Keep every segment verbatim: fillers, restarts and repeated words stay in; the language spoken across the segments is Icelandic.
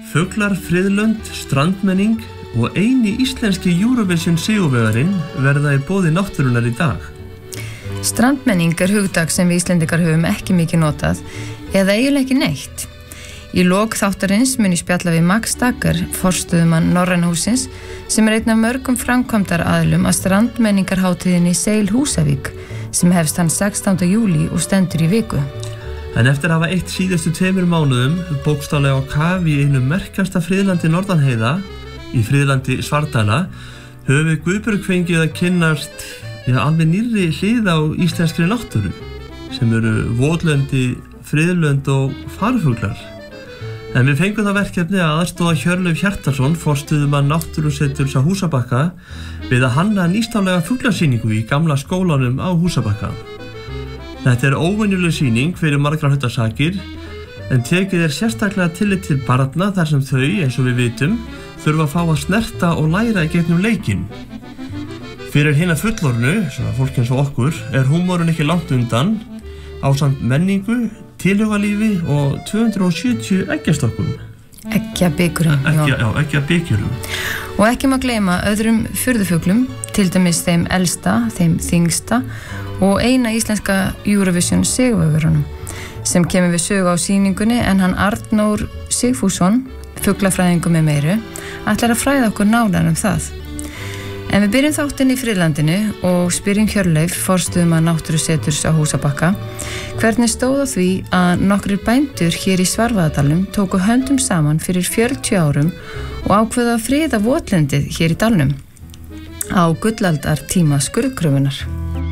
Fuglar, friðlönd, strandmenning og eini íslenski Eurovision sigurvegarinn verða í boði náttúrunnar í dag. Strandmenning er hugtak sem við Íslendingar höfum ekki mikið notað eða eiginlega ekki neitt. Í lok þáttarins mun ég spjalla við Max Dagger, forstöðumann Norræna hússins, sem er einn af mörgum framkvæmdaraðilum að strandmenningarhátíðinni Sail Húsavík, sem hefst þann sextánda júlí og stendur í viku. En eftir að hafa eitt síðustu tveimur mánuðum bókstaflega á kaf í einu merkasta friðlandi Norðanheiða, í friðlandi Svardala, höfum við Guðbjörg fengið að kynnast ja, alveg nýrri hlið á íslenskri náttúru, sem eru votlendi, friðlönd og farfuglar. En við fengum það verkefni að aðstoða Hjörleif Hjartarson, forstöðumann náttúruseturs á Húsabakka, við að hanna nýstárlega fuglasýningu í gamla skólanum á Húsabakka. Þetta er óvenjuleg sýning fyrir margra hluta sakir, en tekið er sérstaklega tillit til barna þar sem þau, eins og við vitum, þurfa að fá að snerta og læra í gegnum leikinn. Fyrir hina fullorðnu, svona fólk eins og okkur, er húmórinn ekki langt undan, ásamt menningu, tilhugalífi og tvö hundruð og sjötíu eggjastokkum. Eggjabikurum, já. Já, eggjabikurum. Og ekki má gleyma öðrum furðufuglum, til dæmis þeim elsta, þeim þyngsta og eina íslenska Eurovision sigurvegarunum, sem kemur við sögu á sýningunni, en hann Arnór Sigfússon, fuglafræðingur með meiru, ætlar að fræða okkur nánar um það. En við byrjum þáttinn í friðlandinu og spyrjum Hjörleif, forstöðumann náttúruseturs á Húsabakka, hvernig stóð á því að nokkrir bændur hér í Svarfaðardalnum tóku höndum saman fyrir fjörutíu árum og ákveðu að friða votlendið hér í dalnum á gullaldar tíma skurðgröfunar.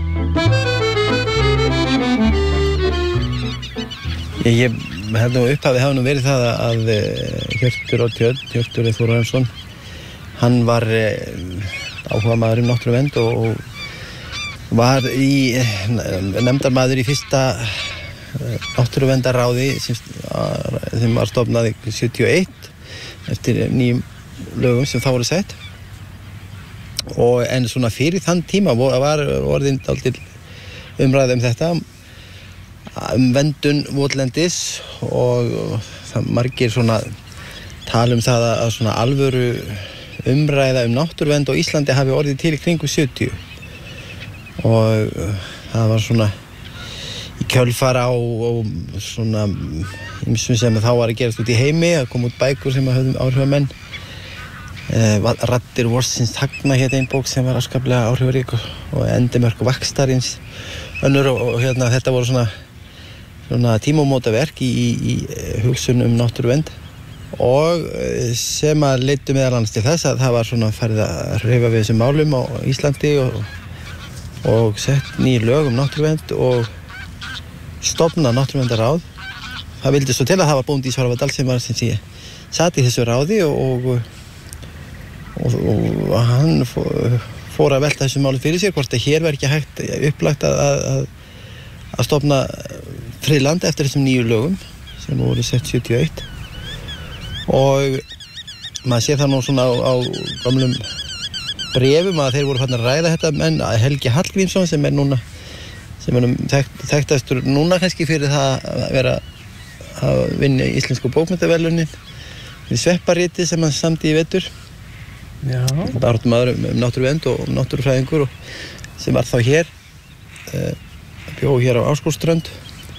Ég, ég held nú upphafið hafa nú verið það að Hjörtur og Tjörn, Hjörtur Þórarinsson, hann var áhugamaður um náttúruvernd og, og var í nefndarmaður í fyrsta náttúruverndarráði sem, sem var stofnað í sjötíu og eitt eftir nýjum lögum sem þá voru sett. Og en svona fyrir þann tíma var orðin dálítil umræða um þetta, um verndun votlendis og það margir svona tala um það að svona alvöru umræða um náttúruvernd á Íslandi hafi orðið til í kringum sjötíu. Og það var svona í kjölfar á og svona ýmsum sem þá var að gerast út í heimi, að koma út bækur sem að höfðum áhrifamenn. Uh, Raddir vorsins þagna hérna einn bók sem var afskaplega áhrifarík og Endimörk vaxtarins önnur og, og hérna þetta voru svona, svona tímamótaverk í, í, í hugsun um náttúruvernd og sem að leiddu meðal annars til þess að það var svona farið að hreyfa við þessum málum á Íslandi og, og sett ný lög um náttúruvernd og stofna náttúruverndarráð. Það vildi svo til að það var bóndi í Svarfaðardal sem var sem sé sat í þessu ráði og, og Og, og hann fór að velta þessu máli fyrir sér hvort að hér verði ekki hægt upplagt að, að, að stofna friðland eftir þessum nýju lögum sem voru sett sjötíu og eitt og maður sé það nú svona á, á gamlum bréfum að þeir voru farin að ræða þetta, menn Helgi Hallgrímsson sem er núna sem er þekkt, þekktastur núna kannski fyrir það að vera að vinna íslensku bókmenntaverðlaunin við Svepparitið sem hann samdi í vetur. Já. Baráttum maður um, um náttúruvernd og um náttúrufræðingur og sem var þá hér uh, bjó hér á Árskógsströnd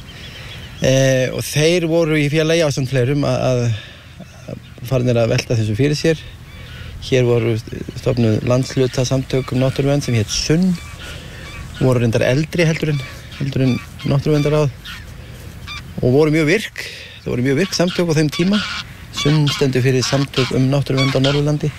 uh, og þeir voru í félagi ásamt fleirum að, að farinir að velta þessu fyrir sér. Hér voru stofnuð landshlutasamtök um náttúruvernd sem hét Sunn, voru reyndar eldri heldur en, heldur en náttúruverndarráð og voru mjög virk, það voru mjög virk samtök á þeim tíma. Sunn stendur fyrir samtök um náttúruvernd á Norðurlandi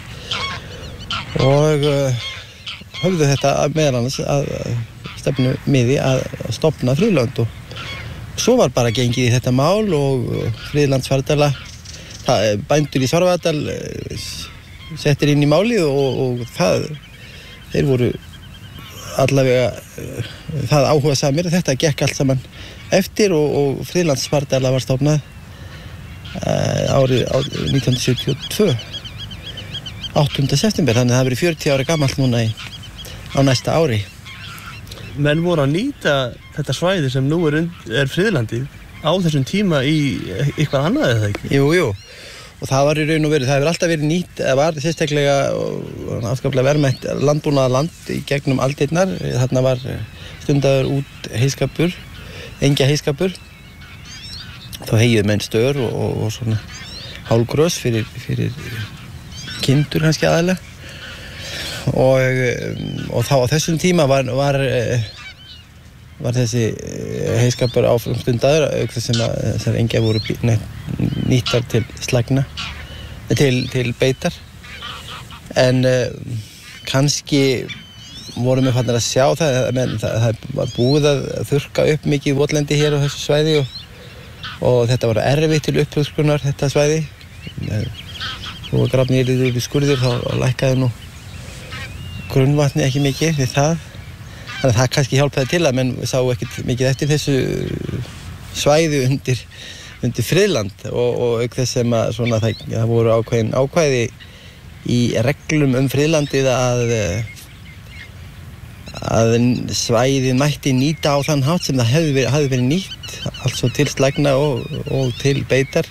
og uh, höfðu þetta meðal annars að stefnu miði að stofna friðlönd og svo var bara gengið í þetta mál og friðland Svarfaðardala, bændur í Svarfaðardal settir inn í málið og, og það, þeir voru allavega uh, það áhuga samir, þetta gekk allt saman eftir og, og friðland Svarfaðardala var stofnað uh, árið, árið nítján hundruð sjötíu og tvö. áttunda september, þannig að það verið fjörutíu ára gamalt núna í, á næsta ári. Menn voru að nýta þetta svæði sem nú er, er friðlandið á þessum tíma í eitthvað annað eða ekki? Jú, jú, og það var í raun og veru, það hefur alltaf verið nýtt, það var sérstaklega afskaplega verðmætt landbúnaðarland í gegnum aldirnar. Þarna var stundaður út heyskapur, engja heyskapur, þá heyið menn stör og, og, og svona hálgrös fyrir, fyrir kindur kannski aðalega og, og þá á þessum tíma var, var var þessi heyskapur áfram stundaður auk þess sem að þessar engjar voru nýttar til slagna til, til beitar en uh, kannski vorum við farnir að sjá það menn það, það var búið að þurrka upp mikið votlendi hér á þessu svæði og, og þetta var erfitt til uppþurrkunar þetta svæði og grafni yrði upp í skurðir þá lækkaði nú grunnvatni ekki mikið við það. Þannig að það kannski hjálpaði til að menn sá ekkert mikið eftir þessu svæði undir, undir friðland og, og auk þess sem að svona, það, það voru ákveðin ákvæði í reglum um friðlandið að, að svæðið mætti nýta á þann hátt sem það hefði verið, hefði verið nýtt, altså til slagna og, og til beitar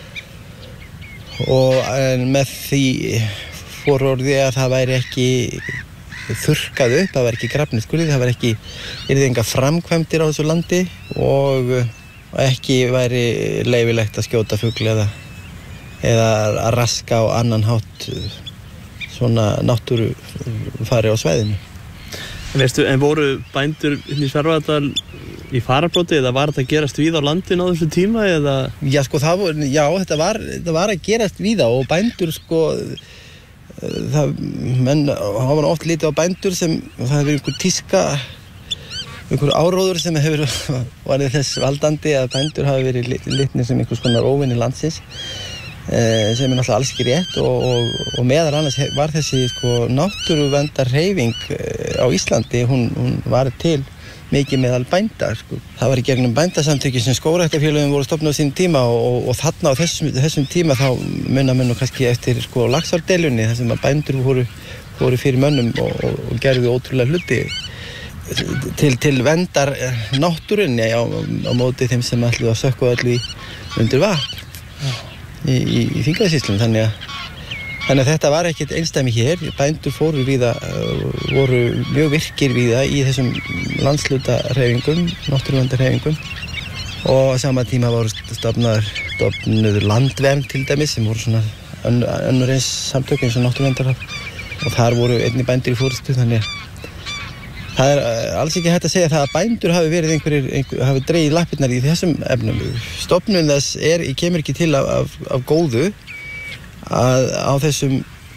og með því fororði að það væri ekki þurrkað upp, það var ekki grafnir skurðir, það var ekki yrði enga framkvæmdir á þessu landi og ekki væri leyfilegt að skjóta fugl eða, eða að raska á annan hátt svona náttúrufari á svæðinu. En veistu, en voru bændur inn í Svarfaðardal í fararbróti eða var þetta að gerast víða á landinu á þessu tíma eða? Já, sko, það voru, já, þetta var, þetta var að gerast víða og bændur, sko, það, menn hafa oft litið á bændur sem, það hefur einhver tíska, einhver áróður sem hefur varðið þess valdandi að bændur hafi verið litnir sem einhvers konar óvinni landsins, eh, sem er náttúrulega alls ekki rétt og, og, og meðal annars var þessi sko, náttúruverndarhreyfing á Íslandi, hún, hún var til mikið meðal bænda. Sko. Það var í gegnum bændasamtökin sem skógræktarfélögin voru stofnuð á sínum tíma og, og, og þarna á þessum, þessum tíma þá munna menn kannski eftir sko, Laxárdeilunni þar sem að bændur voru, voru fyrir mönnum og, og, og gerðu ótrúlega hluti til, til verndar náttúrunni á, á móti þeim sem ætluðu að sökkva öllu í undir vatn í, í, í Þingeyjarsýslum. Þannig að Þannig að þetta var ekkert einsdæmi hér, bændur fóru víða, voru mjög virkir víða í þessum landshlutarhreyfingum, náttúruverndarhreyfingum og á sama tíma voru stofnaður, stofnuður landvernd til dæmis sem voru svona önnur eins samtök eins og náttúruverndar og þar voru einnig bændur í fórustu þannig að það er alls ekki hægt að segja það að bændur hafi verið einhverjir, einhver, hafi dregið lappirnar í þessum efnum. Stofnun þess er, kemur ekki til af, af, af góðu að á þessum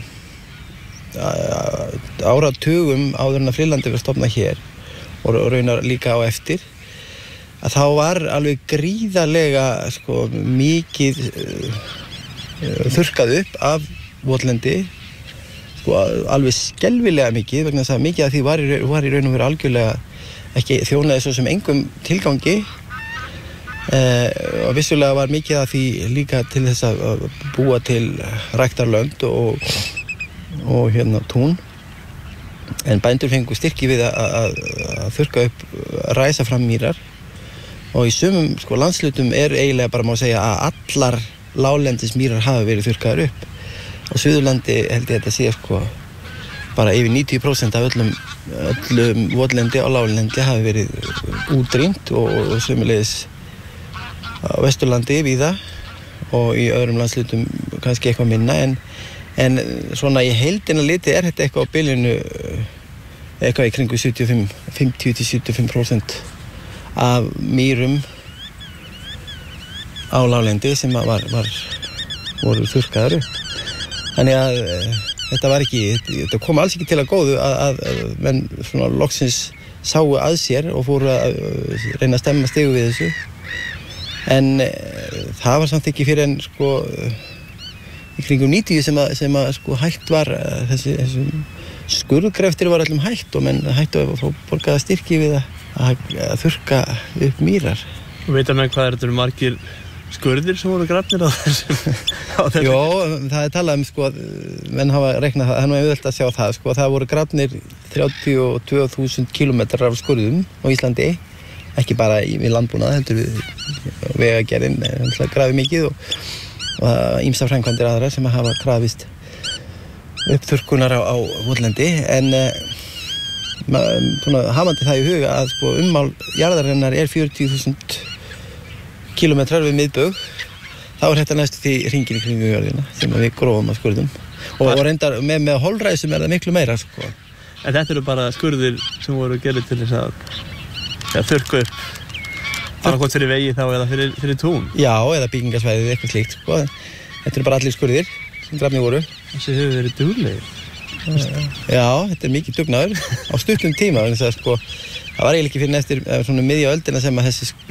áratugum áður en að friðlandið var stofnað hér og raunar líka á eftir að þá var alveg gríðarlega sko, mikið uh, þurrkað upp af votlendi sko, alveg skelfilega mikið vegna þess að mikið af því var í, var í raun og veru algjörlega ekki þjónaði svo sem engum tilgangi Uh, og vissulega var mikið af því líka til þess að búa til ræktarlönd og, og hérna tún en bændur fengu styrki við að, að, að þurrka upp, ræsa fram mýrar og í sumum sko, landslutum er eiginlega bara má segja að allar láglendis mýrar hafa verið þurrkaðar upp á Suðurlandi held ég að þetta sé sko bara yfir níutíu prósent af öllum, öllum votlendi á láglendi hafi verið útrýmt og, og sömuleiðis á Vesturlandi víða og í öðrum landslutum kannski eitthvað minna en, en svona í heildina litið er þetta eitthvað á bylunu eitthvað í kringu sjötíu og fimm, fimmtíu til sjötíu og fimm prósent af mýrum á láglendi sem var, var, voru þurrkaðar upp. Þannig að þetta var ekki, þetta kom alls ekki til að góðu að, að, að menn svona loksins sáu að sér og fóru að reyna að stemma stigu við þessu. En e, það var samt ekki fyrir en sko í kringum níutíu sem að, sem að sko hægt var þessi, þessi skurðgreftir var allum hægt og menn hægt að fá borgaða styrki við að, að, að þurrka upp mýrar. Og veitum við hvað er þetta margir skurðir sem voru grafnir á þessum? Jó, það er talað um sko, menn hafa reiknað það, það er nú auðvelt að sjá það sko, það voru grafnir þrjátíu og tvö þúsund kílómetrar af skurðum á Íslandi. Ekki bara í, í landbúnað, heldur við vegagerðin, það grafið mikið og, og ýmsar framkvæmdir aðrar sem hafa krafist uppþurrkunar á, á votlendi en uh, svona hafandi það í huga að sko ummál jarðarinnar er fjörutíu þúsund kílómetrar við miðbaug þá er þetta næstu því hringinn í kringum jörðina sem við grófum að skurðum og, og reyndar með, með holræsum er það miklu meira sko. En þetta eru bara skurðir sem voru gerðir til þess að ja, þurrka upp annarkot fyrir vegi þá eða fyrir, fyrir tún? Já, eða byggingasvæðið, eitthvað slíkt sko. Þetta eru bara allir skurðir sem grafnir voru. Þessi hefur verið duglegir. Já, þetta er mikið dugnaður á stuttum tíma þannig að sko, það var eiginlega ekki fyrir eftir svona miðja öldina sem að þessi